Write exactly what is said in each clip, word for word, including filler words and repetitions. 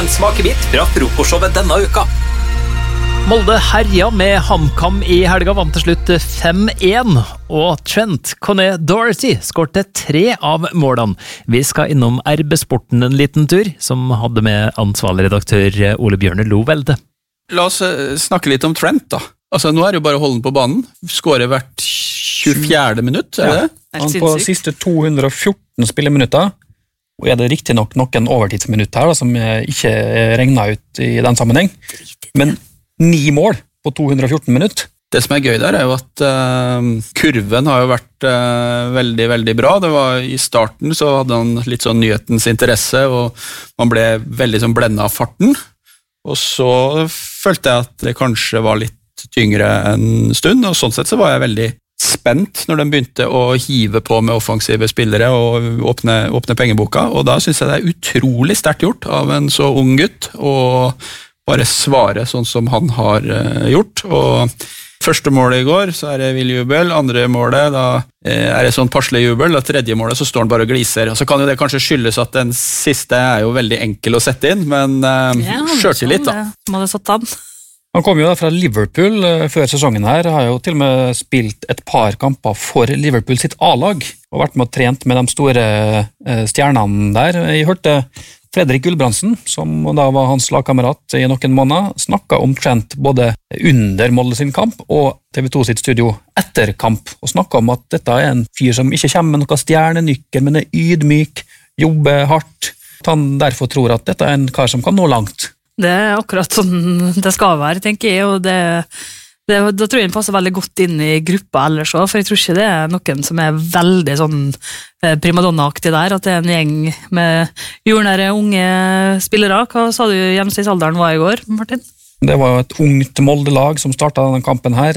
en smakebit fra frokostshowet denne uka. Molde herja med HamKam i helga, vant til slutt fem én, og Trent Coney-Doherty skårte tre av målene. Vi skal innom R B-sporten en liten tur, som hadde med ansvarlig redaktør Ole Bjørne Lovelde. La oss snakke litt om Trent da. Altså, nå er det jo bare å holde den på banen. Skårer hvert tjuefjerde minutt, er det? Ja, han på siste to hundre og fjorten spilleminutter, og er det riktig nok noen overtidsminutt her, da, som ikke regnet ut i den sammenheng. Men ni mål på to hundre og fjorten minutt. Det som er gøy der er jo at uh, kurven har jo vært uh, veldig, veldig bra. Det var I starten så hadde han litt sånn nyhetens interesse, og man ble veldig sånn blendet av farten. Og så følte jeg at det kanskje var litt tyngre en stund, og sånn sett så var jeg veldig spent når de begynte å hive på med offensive spillere og åpne, åpne pengeboka, og da synes jeg det er utrolig sterkt gjort av en så ung gutt, og bare svare sånn som han har uh, gjort, og første målet I går så er det vill jubel, andre målet da uh, er det sånn passelig jubel, og tredje målet så står han bare og gliser, og så kan jo det kanskje skyldes at den siste er jo veldig enkel å sette inn, men uh, ja, skjørte litt da. Som hadde satt an. Han kom jo da fra Liverpool uh, før sesongen her, har jo til og med spilt et par kamper for Liverpool sitt A-lag, og vært med og trent med de store uh, stjernene der. Jeg hørte Fredrik Gulbrandsen, som da var hans lagkamerat I noen måneder, snakket om Trent både under Molde sin kamp og T V to sitt studio etter kamp, og snakket om at dette er en fyr som ikke kommer med noen stjernenykker, men er ydmyk, jobber hardt. Han derfor tror at dette er en kar som kan nå langt. Det er akkurat sånn det skal være, tenker jeg, og det, det, da tror jeg den passer veldig godt inn I gruppa ellers også, for jeg tror ikke det er noen som er veldig sånn primadonna-aktig der, at det er en gjeng med jordnære unge spillere. Hva sa du gjennomsnittsalderen var I går, Martin? Det var jo et ungt Molde-lag som startet denne kampen her.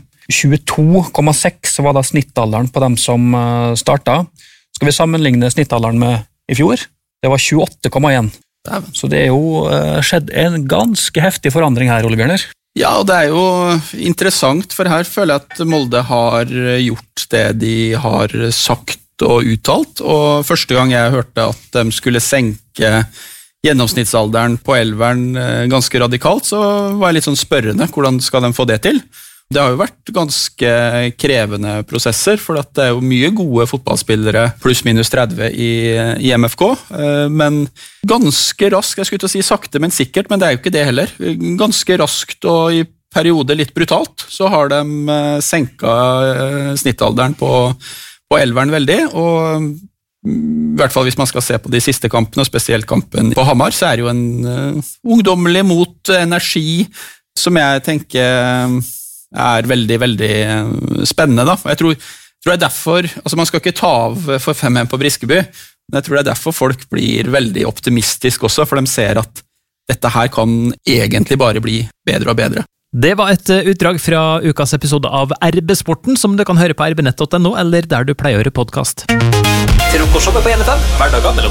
tjueto komma seks var da snittalderen på dem som startet. Skal vi sammenligne snittalderen med I fjor? Det var tjueåtte komma én. Så det er jo skjedd en ganske heftig forandring her, Ole Bjørner. Ja, og det er jo interessant, for her føler jeg at Molde har gjort det de har sagt og uttalt, og første gang jeg hørte at de skulle senke gjennomsnittsalderen på elveren ganske radikalt, så var jeg litt sånn spørrende, hvordan skal de få det til? Det har jo vært ganske krevende prosesser, for det er jo mye gode fotballspillere, pluss minus tretti I, I M F K, men ganske raskt, jeg skulle til å si sakte, men sikkert, men det er jo ikke det heller. Ganske raskt og I perioder litt brutalt, så har de senket snittalderen på, på elveren veldig, og I hvert fall hvis man skal se på de siste kampene, og spesielt kampen på Hamar, så er det jo en uh, ungdommelig mot energi, som jeg tenker er veldig, veldig spennende da. Jeg tror, tror det er derfor, altså man skal ikke ta av for fem én på Briskeby, men jeg tror det er derfor folk blir veldig optimistisk også, for de ser at dette her kan egentlig bare bli bedre og bedre. Det var et utdrag fra ukas episode av R B-sporten, som du kan høre på r b nett punktum no, eller der du pleier å høre podcast. Frokostshowet på N F M, hverdager mellom